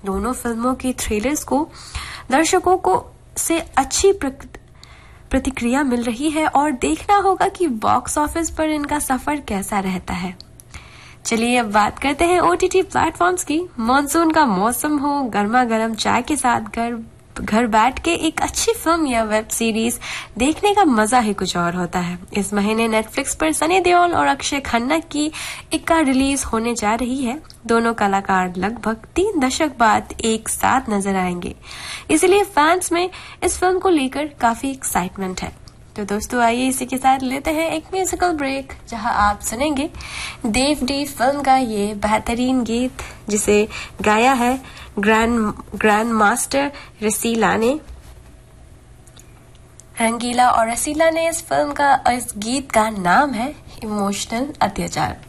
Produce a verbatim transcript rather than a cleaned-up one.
दोनों फिल्मों की ट्रेलर्स को दर्शकों को से अच्छी प्रतिक्रिया मिल रही है और देखना होगा कि बॉक्स ऑफिस पर इनका सफर कैसा रहता है। चलिए अब बात करते हैं ओटीटी प्लेटफॉर्म्स की। मॉनसून का मौसम हो, गर्मा गर्म चाय के साथ घर घर बैठ के एक अच्छी फिल्म या वेब सीरीज देखने का मजा ही कुछ और होता है। इस महीने नेटफ्लिक्स पर सनी देओल और अक्षय खन्ना की इक्का रिलीज होने जा रही है। दोनों कलाकार लगभग तीन दशक बाद एक साथ नजर आएंगे, इसलिए फैंस में इस फिल्म को लेकर काफी एक्साइटमेंट है। तो दोस्तों आइए इसी के साथ लेते हैं एक म्यूजिकल ब्रेक, जहां आप सुनेंगे देव डी फिल्म का ये बेहतरीन गीत जिसे गाया है ग्रैंड ग्रैंड मास्टर रसीला ने। रंगीला और रसीला ने इस फिल्म का इस गीत का नाम है इमोशनल अत्याचार।